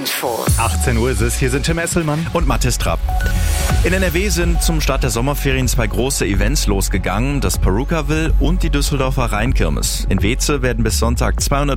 Info. 18 Uhr ist es. Hier sind Tim Esselmann und Mathis Trapp. In NRW sind zum Start der Sommerferien 2 große Events losgegangen, das Perukaville und die Düsseldorfer Rheinkirmes. In Weeze werden bis Sonntag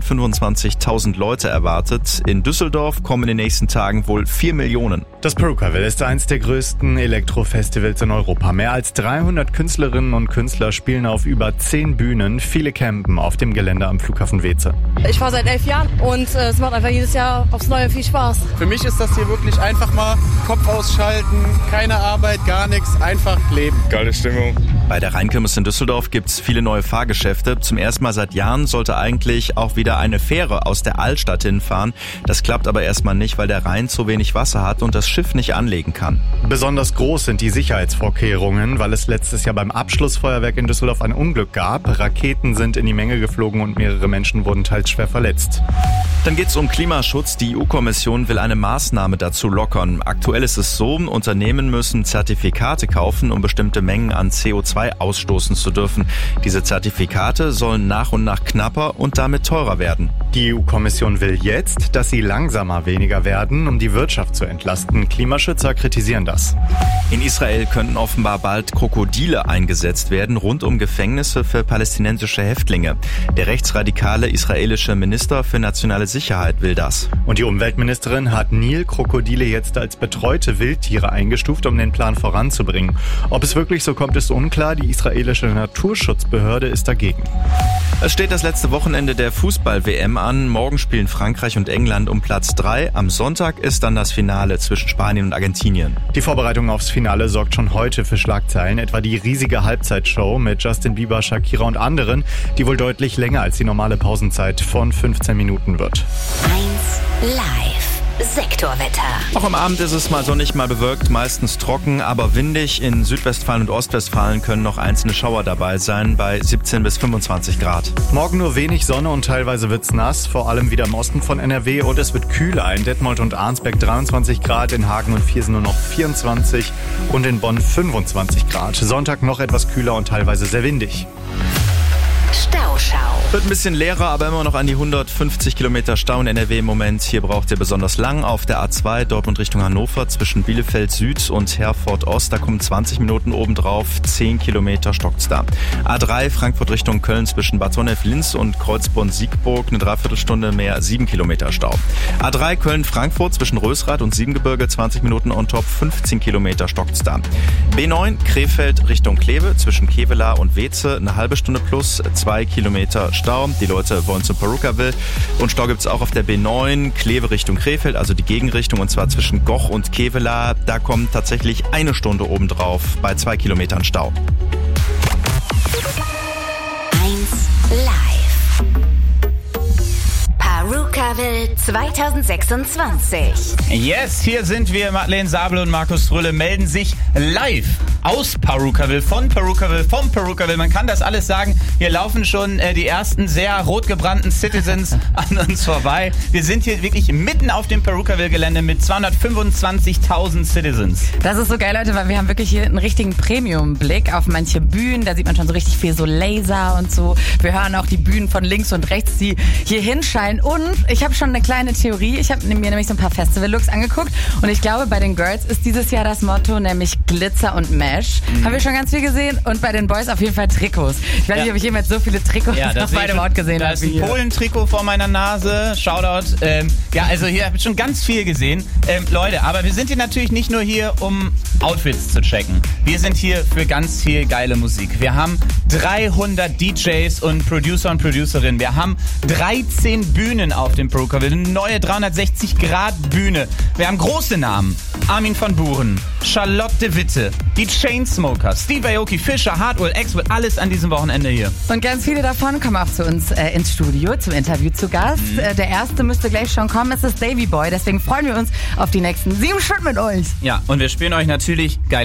225.000 Leute erwartet. In Düsseldorf kommen in den nächsten Tagen wohl 4 Millionen. Das Perukaville ist eines der größten Elektrofestivals in Europa. Mehr als 300 Künstlerinnen und Künstler spielen auf über 10 Bühnen. Viele campen auf dem Gelände am Flughafen Weeze. Ich fahre seit 11 Jahren und es macht einfach jedes Jahr aufs Neue viel Spaß. Für mich ist das hier wirklich einfach mal Kopf ausschalten, keine Arbeit, gar nichts, einfach leben. Geile Stimmung. Bei der Rheinkirmes in Düsseldorf gibt's viele neue Fahrgeschäfte. Zum ersten Mal seit Jahren sollte eigentlich auch wieder eine Fähre aus der Altstadt hinfahren. Das klappt aber erstmal nicht, weil der Rhein zu wenig Wasser hat und das Schiff nicht anlegen kann. Besonders groß sind die Sicherheitsvorkehrungen, weil es letztes Jahr beim Abschlussfeuerwerk in Düsseldorf ein Unglück gab. Raketen sind in die Menge geflogen und mehrere Menschen wurden teils schwer verletzt. Dann geht's um Klimaschutz. Die EU-Kommission will eine Maßnahme dazu lockern. Aktuell ist es so, Unternehmen müssen Zertifikate kaufen, um bestimmte Mengen an CO2 ausstoßen zu dürfen. Diese Zertifikate sollen nach und nach knapper und damit teurer werden. Die EU-Kommission will jetzt, dass sie langsamer weniger werden, um die Wirtschaft zu entlasten. Klimaschützer kritisieren das. In Israel könnten offenbar bald Krokodile eingesetzt werden, rund um Gefängnisse für palästinensische Häftlinge. Der rechtsradikale israelische Minister für nationale Sicherheit will das. Und die Umweltministerin hat Nilkrokodile jetzt als betreute Wildtiere eingestuft, um den Plan voranzubringen. Ob es wirklich so kommt, ist unklar. Die israelische Naturschutzbehörde ist dagegen. Es steht das letzte Wochenende der Fußball-WM an. Morgen spielen Frankreich und England um Platz 3. Am Sonntag ist dann das Finale zwischen Spanien und Argentinien. Die Vorbereitung aufs Finale sorgt schon heute für Schlagzeilen. Etwa die riesige Halbzeitshow mit Justin Bieber, Shakira und anderen, die wohl deutlich länger als die normale Pausenzeit von 15 Minuten wird. 1 Live. Sektorwetter. Auch am Abend ist es mal sonnig, mal bewölkt, meistens trocken, aber windig. In Südwestfalen und Ostwestfalen können noch einzelne Schauer dabei sein, bei 17 bis 25 Grad. Morgen nur wenig Sonne und teilweise wird's nass, vor allem wieder im Osten von NRW. Und es wird kühler. In Detmold und Arnsberg 23 Grad, in Hagen und Viersen nur noch 24 und in Bonn 25 Grad. Sonntag noch etwas kühler und teilweise sehr windig. Stauschau. Wird ein bisschen leerer, aber immer noch an die 150 Kilometer Stau in NRW im Moment. Hier braucht ihr besonders lang auf der A2 Dortmund Richtung Hannover zwischen Bielefeld Süd und Herford Ost. Da kommen 20 Minuten obendrauf, 10 Kilometer stockt's da. A3 Frankfurt Richtung Köln zwischen Bad Honnef-Linz und Kreuzborn-Siegburg, eine Dreiviertelstunde mehr, 7 Kilometer Stau. A3 Köln-Frankfurt zwischen Rösrath und Siebengebirge, 20 Minuten on top, 15 Kilometer stockt's da. B9 Krefeld Richtung Kleve zwischen Kevelaer und Weeze, eine halbe Stunde plus, 2 Kilometer Stau. Die Leute wollen zum Perukaville. Und Stau gibt's auch auf der B9 Kleve Richtung Krefeld, also die Gegenrichtung, und zwar zwischen Goch und Kevelaer. Da kommt tatsächlich eine Stunde obendrauf bei 2 Kilometern Stau. 1 Live. Perukaville 2026. Yes, hier sind wir. Madeleine Sabel und Markus Strülle melden sich live aus Perukaville, von Perukaville, vom Perukaville. Man kann das alles sagen. Hier laufen schon die ersten sehr rot gebrannten Citizens an uns vorbei. Wir sind hier wirklich mitten auf dem Perukaville-Gelände mit 225.000 Citizens. Das ist so geil, Leute, weil wir haben wirklich hier einen richtigen Premium-Blick auf manche Bühnen. Da sieht man schon so richtig viel so Laser und so. Wir hören auch die Bühnen von links und rechts, die hier hinschallen. Und ich habe schon eine kleine Theorie. Ich habe mir nämlich so ein paar Festival-Looks angeguckt. Und ich glaube, bei den Girls ist dieses Jahr das Motto nämlich Glitzer und Mesh. Haben wir schon ganz viel gesehen. Und bei den Boys auf jeden Fall Trikots. Ich weiß nicht, ob ich jemals so viele Trikots auf meinem Ort gesehen habe. Da ist ein Polen-Trikot vor meiner Nase. Shoutout. Also hier habe ich schon ganz viel gesehen. Leute, aber wir sind hier natürlich nicht nur hier, um Outfits zu checken. Wir sind hier für ganz viel geile Musik. Wir haben 300 DJs und Producer und Producerinnen. Wir haben 13 Bühnen auf dem Perukaville. Eine neue 360-Grad-Bühne. Wir haben große Namen. Armin van Buuren, Charlotte de Witte, die Chainsmokers, Steve Aoki, Fischer, Hardwell, Axwell, alles an diesem Wochenende hier. Und ganz viele davon kommen auch zu uns ins Studio, zum Interview zu Gast. Der erste müsste gleich schon kommen, es ist Davy Boy. Deswegen freuen wir uns auf die nächsten 7 Stunden mit euch. Ja, und wir spielen euch natürlich geile